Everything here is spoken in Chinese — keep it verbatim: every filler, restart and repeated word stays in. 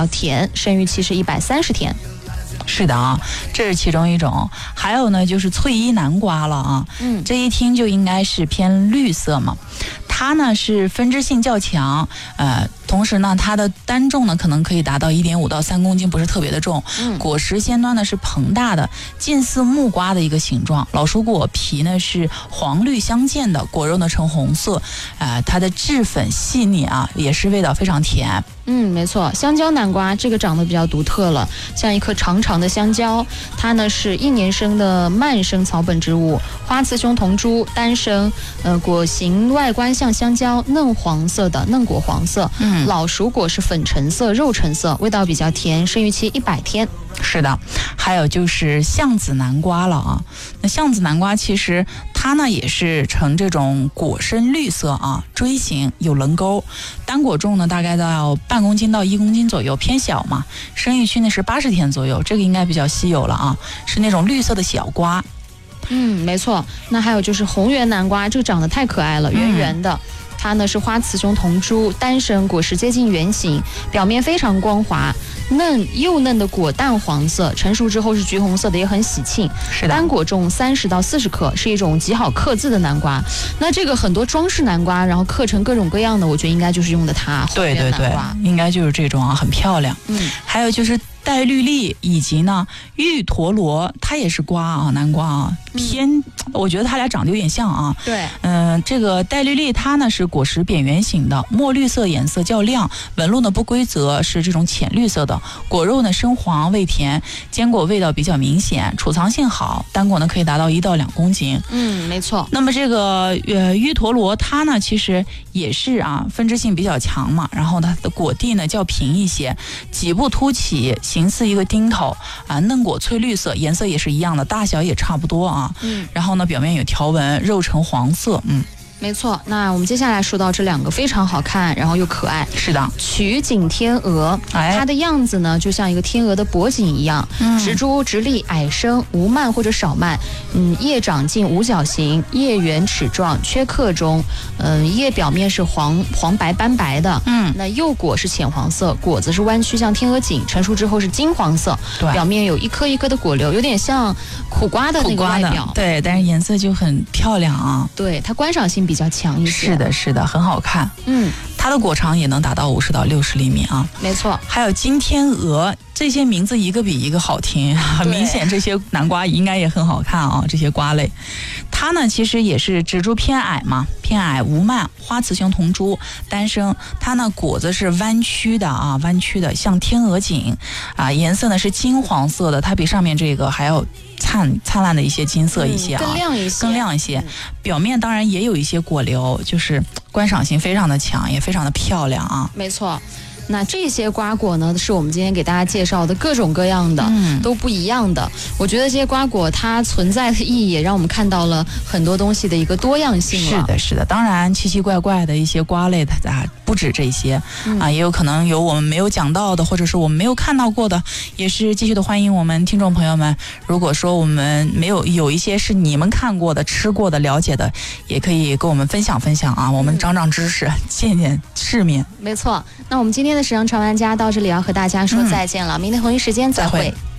较甜，生育期是一百三十天。 是的啊，这是其中一种。还有呢，就是翠衣南瓜了啊，嗯，这一听就应该是偏绿色嘛。它呢是分支性较强，呃，同时呢它的单重呢可能可以达到一点五到三公斤，不是特别的重。嗯，果实先端呢是膨大的，近似木瓜的一个形状。老熟果皮呢是黄绿相间的，果肉呢呈红色，呃，它的质粉细腻啊，也是味道非常甜。 嗯，没错，香蕉南瓜这个长得比较独特了，像一颗长长的香蕉，它呢是一年生的慢生草本植物，花雌雄同株，单生，呃，果形外观像香蕉，嫩黄色的，嫩果黄色，嗯，老熟果是粉橙色、肉橙色，味道比较甜，生育期一百天。 是的，还有就是橡子南瓜了啊。那橡子南瓜其实它呢也是呈这种果身绿色啊，锥形有棱沟，单果重呢大概到半公斤到一公斤左右，偏小嘛。生育期呢是八十天左右，这个应该比较稀有了啊，是那种绿色的小瓜。 嗯，没错。那还有就是红圆南瓜，这个长得太可爱了，圆圆的。嗯，它呢是花雌雄同株，单生，果实接近圆形，表面非常光滑，嫩幼嫩的果淡黄色，成熟之后是橘红色的，也很喜庆。 是的， 单果重三十到四十克，是一种极好刻字的南瓜。那这个很多装饰南瓜，然后刻成各种各样的，我觉得应该就是用的它。 对对对，应该就是这种啊，很漂亮。嗯，还有就是黛绿丽以及呢玉陀螺，它也是瓜啊，南瓜啊，偏、嗯、我觉得它俩长得有点像啊。 对， 嗯、呃，这个黛绿丽它呢是果实扁圆形的，墨绿色，颜色较亮，纹路呢不规则，是这种浅绿色的，果肉呢深黄味甜，坚果味道比较明显，储藏性好，单果呢可以达到一到两公斤。 嗯，没错。 那么这个呃玉陀螺它呢其实也是啊分支性比较强嘛，然后它的果蒂呢较平一些，脊部凸起，形似一个钉头啊，嫩果翠绿色，颜色也是一样的，大小也差不多啊。嗯，然后呢表面有条纹，肉呈黄色。嗯， 没错。那我们接下来说到这两个非常好看，然后又可爱。 是的， 曲颈天鹅，哎，它的样子呢就像一个天鹅的脖颈一样，嗯、直株直立，矮生，无蔓或者少蔓，嗯，叶长径五角形，叶圆齿状，缺刻中，嗯，叶表面是黄黄白斑白的，嗯，那幼果是浅黄色，果子是弯曲像天鹅颈，成熟之后是金黄色，对，表面有一颗一颗的果瘤，有点像苦瓜的那个外表， 对，但是颜色就很漂亮啊， 对，它观赏性比较强一些， 是的，是的，很好看，嗯。它的果长也能达到五十到六十厘米啊， 没错。 还有金天鹅，这些名字一个比一个好听，很明显这些南瓜应该也很好看啊。这些瓜类，它呢其实也是植株偏矮嘛，偏矮无蔓，花雌雄同株，单生。它呢果子是弯曲的啊，弯曲的像天鹅颈啊，颜色呢是金黄色的，它比上面这个还要灿灿烂的一些金色一些啊， 嗯、更亮一些， 更亮一些。嗯、表面当然也有一些果瘤，就是观赏性非常的强，也非常的漂亮啊。 没错。那这些瓜果呢，是我们今天给大家介绍的各种各样的，嗯、都不一样的。我觉得这些瓜果它存在的意义，也让我们看到了很多东西的一个多样性了。 是的，是的。当然，奇奇怪怪的一些瓜类，它啊不止这些、嗯、啊，也有可能有我们没有讲到的，或者是我们没有看到过的，也是继续的欢迎我们听众朋友们。如果说我们没有有一些是你们看过的、吃过的、了解的，也可以跟我们分享分享啊，我们长长知识，见见世面。 没错。那我们今天的时尚传玩家到这里要和大家说再见了，嗯、明天同一时间再会。再会。